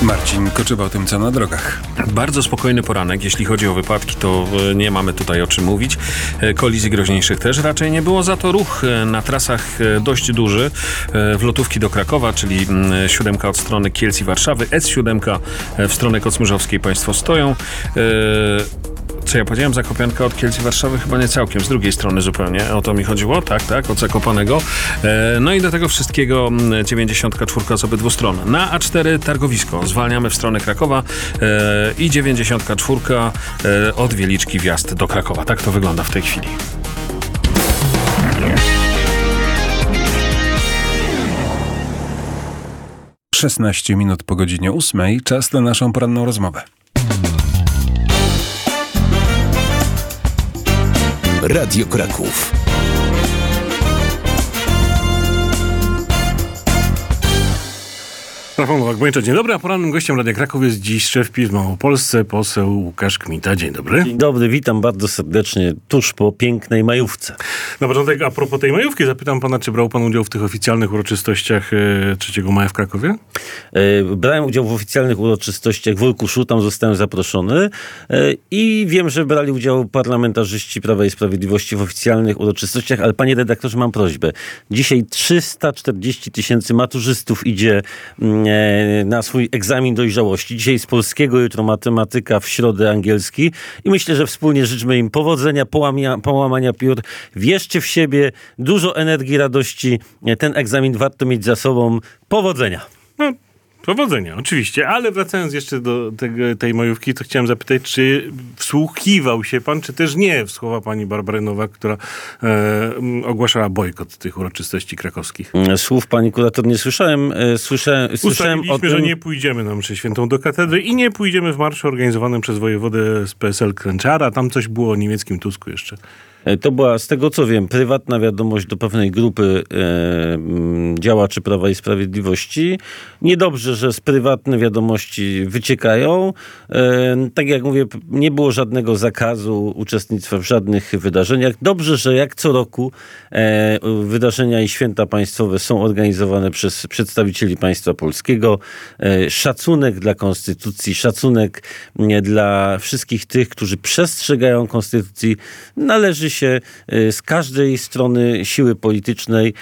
Marcin Koczyba o tym, co na drogach. Bardzo spokojny poranek. Jeśli chodzi o wypadki, to nie mamy tutaj o czym mówić. Kolizji groźniejszych też raczej nie było. Za to ruch na trasach dość duży. Wlotówki do Krakowa, czyli 7 od strony Kielc i Warszawy. S7 w stronę Kocmyrzowskiej państwo stoją. Co ja powiedziałem? Zakopianka od Kielc i Warszawy? Chyba nie całkiem, z drugiej strony zupełnie. O to mi chodziło? Tak, od Zakopanego. No i do tego wszystkiego 94 z obydwu stron. Na A4 targowisko. Zwalniamy w stronę Krakowa i 94 od Wieliczki wjazd do Krakowa. Tak to wygląda w tej chwili. - 16 minut po godzinie 8. Czas na naszą poranną rozmowę. Radio Kraków. Rafał Nowak-Bończa, dzień dobry, a porannym gościem Radia Kraków jest dziś szef PiS o Polsce, poseł Łukasz Kmita. Dzień dobry. Dzień dobry, witam bardzo serdecznie, tuż po pięknej majówce. Na początek, a propos tej majówki, zapytam pana, czy brał pan udział w tych oficjalnych uroczystościach 3 maja w Krakowie? Brałem udział w oficjalnych uroczystościach w Olkuszu, tam zostałem zaproszony i wiem, że brali udział parlamentarzyści Prawa i Sprawiedliwości w oficjalnych uroczystościach, ale panie redaktorze, mam prośbę. Dzisiaj 340 000 maturzystów idzie na swój egzamin dojrzałości. Dzisiaj z polskiego, jutro matematyka, w środę angielski. I myślę, że wspólnie życzmy im powodzenia, połamania piór. Wierzcie w siebie, dużo energii, radości. Ten egzamin warto mieć za sobą. Powodzenia. No, powodzenia, oczywiście. Ale wracając jeszcze do tej majówki, to chciałem zapytać, czy wsłuchiwał się pan, czy też nie w słowa pani Barbary Nowak, która ogłaszała bojkot tych uroczystości krakowskich? Słów pani kurator nie słyszałem. Słyszałem o tym, że nie pójdziemy na mszę świętą do katedry i nie pójdziemy w marszu organizowanym przez wojewodę z PSL Kręczara. Tam coś było o niemieckim Tusku jeszcze. To była, z tego co wiem, prywatna wiadomość do pewnej grupy działaczy Prawa i Sprawiedliwości. Niedobrze, że z prywatne wiadomości wyciekają. Tak jak mówię, nie było żadnego zakazu uczestnictwa w żadnych wydarzeniach. Dobrze, że jak co roku wydarzenia i święta państwowe są organizowane przez przedstawicieli państwa polskiego. Szacunek dla konstytucji, szacunek dla wszystkich tych, którzy przestrzegają konstytucji, należy się z każdej strony siły politycznej.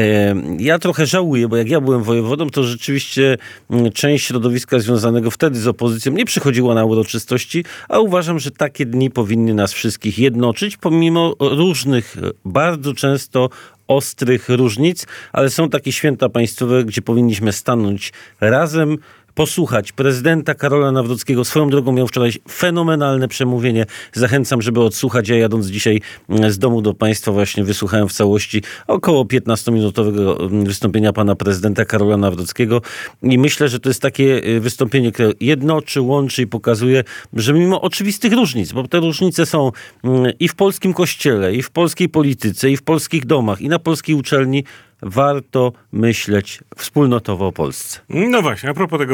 Ja trochę żałuję, bo jak ja byłem wojewodą, to rzeczywiście część środowiska związanego wtedy z opozycją nie przychodziła na uroczystości, a uważam, że takie dni powinny nas wszystkich jednoczyć, pomimo różnych, bardzo często ostrych różnic, ale są takie święta państwowe, gdzie powinniśmy stanąć razem, posłuchać prezydenta Karola Nawrockiego. Swoją drogą miał wczoraj fenomenalne przemówienie. Zachęcam, żeby odsłuchać. Ja jadąc dzisiaj z domu do państwa właśnie wysłuchałem w całości około 15-minutowego wystąpienia pana prezydenta Karola Nawrockiego i myślę, że to jest takie wystąpienie, które jednoczy, łączy i pokazuje, że mimo oczywistych różnic, bo te różnice są i w polskim kościele, i w polskiej polityce, i w polskich domach, i na polskiej uczelni, warto myśleć wspólnotowo o Polsce. No właśnie, a propos tego